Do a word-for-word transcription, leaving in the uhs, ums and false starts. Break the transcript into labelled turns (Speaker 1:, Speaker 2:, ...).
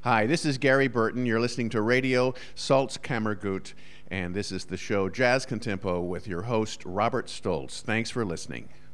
Speaker 1: Hi, this is Gary Burton. You're listening to Radio Salzkammergut, and this is the show Jazz Contempo with your host, Robert Stoltz. Thanks for listening.